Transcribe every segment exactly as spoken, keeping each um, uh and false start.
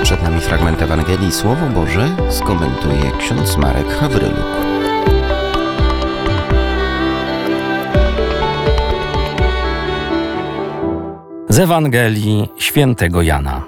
Przed nami fragment Ewangelii. Słowo Boże skomentuje ksiądz Marek Hawryluk. Z Ewangelii świętego Jana.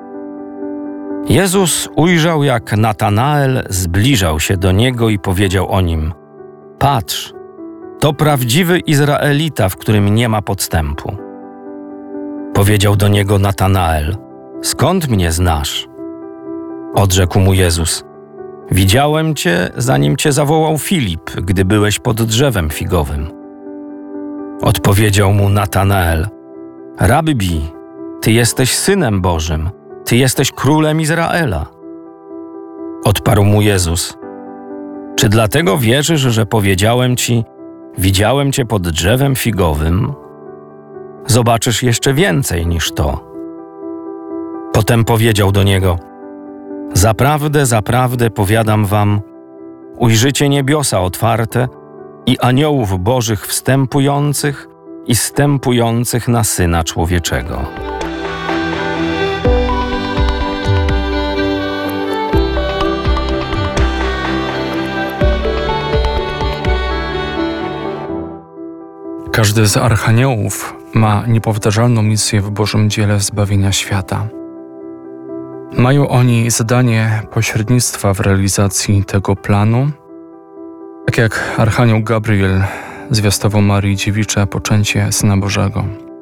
Jezus ujrzał, jak Natanael zbliżał się do Niego i powiedział o Nim: Patrz, to prawdziwy Izraelita, w którym nie ma podstępu. Powiedział do Niego Natanael: Skąd mnie znasz? Odrzekł mu Jezus: Widziałem Cię, zanim Cię zawołał Filip, gdy byłeś pod drzewem figowym. Odpowiedział mu Natanael: Rabbi, Ty jesteś Synem Bożym, Ty jesteś Królem Izraela. Odparł mu Jezus: Czy dlatego wierzysz, że powiedziałem Ci: Widziałem Cię pod drzewem figowym? Zobaczysz jeszcze więcej niż to. Potem powiedział do niego: Zaprawdę, zaprawdę powiadam wam, ujrzycie niebiosa otwarte i aniołów bożych wstępujących i zstępujących na Syna Człowieczego. Każdy z archaniołów ma niepowtarzalną misję w Bożym dziele zbawienia świata. Mają oni zadanie pośrednictwa w realizacji tego planu, tak jak archanioł Gabriel zwiastował Marii dziewicze poczęcie Syna Bożego.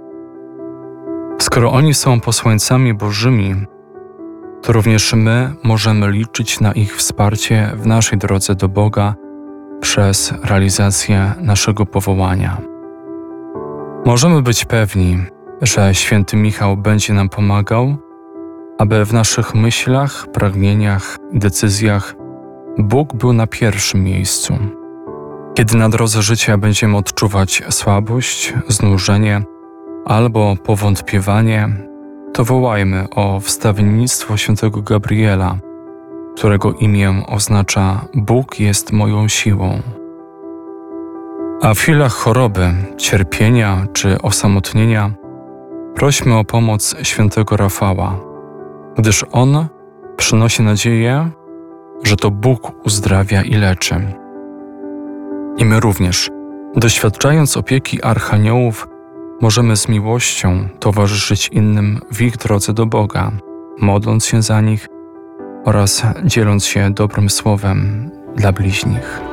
Skoro oni są posłańcami Bożymi, to również my możemy liczyć na ich wsparcie w naszej drodze do Boga przez realizację naszego powołania. Możemy być pewni, że święty Michał będzie nam pomagał, aby w naszych myślach, pragnieniach i decyzjach Bóg był na pierwszym miejscu. Kiedy na drodze życia będziemy odczuwać słabość, znużenie albo powątpiewanie, to wołajmy o wstawiennictwo świętego Gabriela, którego imię oznacza Bóg jest moją siłą. A w chwilach choroby, cierpienia czy osamotnienia prośmy o pomoc świętego Rafała, gdyż on przynosi nadzieję, że to Bóg uzdrawia i leczy. I my również, doświadczając opieki archaniołów, możemy z miłością towarzyszyć innym w ich drodze do Boga, modląc się za nich oraz dzieląc się dobrym słowem dla bliźnich.